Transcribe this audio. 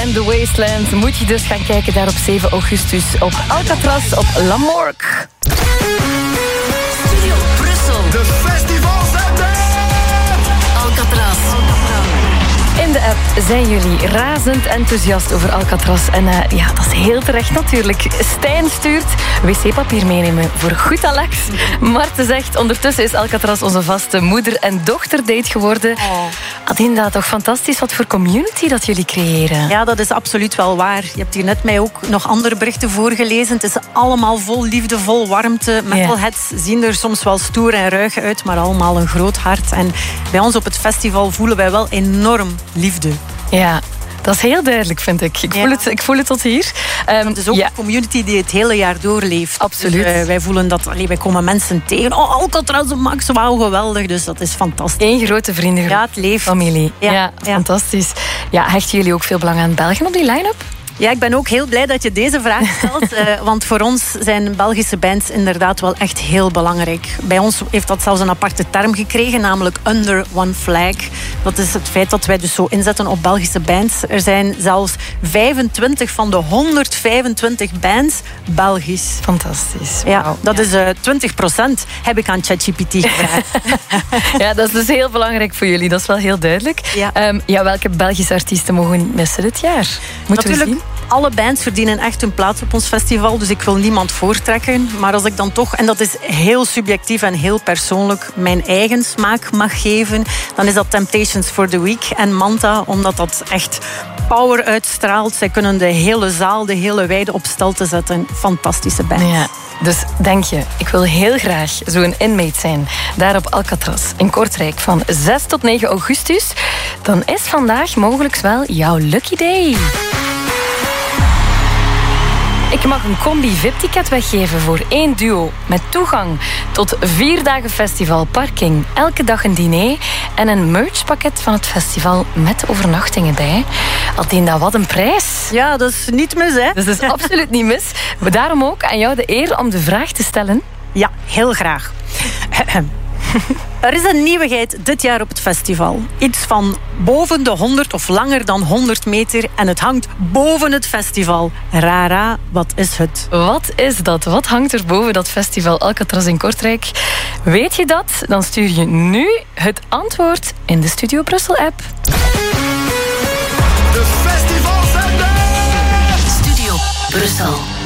and the Wasteland moet je dus gaan kijken daar op 7 augustus op Alcatraz op Lamorque. Studio Brussel. De festivalzender. Alcatraz. In de app zijn jullie razend enthousiast over Alcatraz. En ja, dat is heel terecht natuurlijk. Stijn stuurt wc-papier meenemen voor goed Alex. Marten zegt, ondertussen is Alcatraz onze vaste moeder- en dochterdate geworden. Adinda, toch fantastisch wat voor community dat jullie creëren. Ja, dat is absoluut wel waar. Je hebt hier net mij ook nog andere berichten voorgelezen. Het is allemaal vol liefde, vol warmte. Metalheads zien er soms wel stoer en ruig uit, maar allemaal een groot hart. En bij ons op het festival voelen wij wel enorm liefde. Ja, dat is heel duidelijk, vind ik. Ik voel het tot hier. Het is ook een community die het hele jaar doorleeft. Absoluut. Dus, wij voelen dat... wij komen mensen tegen. Oh, Alcatraz, Max, wauw, geweldig. Dus dat is fantastisch. Eén grote vriendengroep. Ja, het leeft. Familie. Ja, fantastisch. Ja, hechten jullie ook veel belang aan België op die line-up? Ja, ik ben ook heel blij dat je deze vraag stelt. Want voor ons zijn Belgische bands inderdaad wel echt heel belangrijk. Bij ons heeft dat zelfs een aparte term gekregen, namelijk Under One Flag. Dat is het feit dat wij dus zo inzetten op Belgische bands. Er zijn zelfs 25 van de 125 bands Belgisch. Fantastisch. Ja, Wow. dat is 20% heb ik aan ChatGPT gevraagd. Ja, dat is dus heel belangrijk voor jullie. Dat is wel heel duidelijk. Ja. Welke Belgische artiesten mogen we niet missen dit jaar? Moeten we zien? Alle bands verdienen echt hun plaats op ons festival, dus ik wil niemand voortrekken. Maar als ik dan toch, en dat is heel subjectief en heel persoonlijk, mijn eigen smaak mag geven, dan is dat Temptations for the Week en Manta, omdat dat echt power uitstraalt. Zij kunnen de hele zaal, de hele weide op stelte zetten. Fantastische band. Ja. Dus denk je, ik wil heel graag zo'n inmate zijn daar op Alcatraz in Kortrijk van 6 tot 9 augustus. Dan is vandaag mogelijk wel jouw lucky day. Ik mag een combi VIP-ticket weggeven voor 1 duo met toegang tot 4 dagen festival, parking, elke dag een diner en een merchpakket van het festival met overnachtingen bij. Adinda, wat een prijs. Ja, dat is niet mis, hè? Dus dat is absoluut niet mis. Maar daarom ook aan jou de eer om de vraag te stellen. Ja, heel graag. Er is een nieuwigheid dit jaar op het festival. Iets van boven de 100 of langer dan 100 meter en het hangt boven het festival. Rara, wat is het? Wat is dat? Wat hangt er boven dat festival Alcatraz in Kortrijk? Weet je dat? Dan stuur je nu het antwoord in de Studio Brussel app. De festivalzender. Studio Brussel.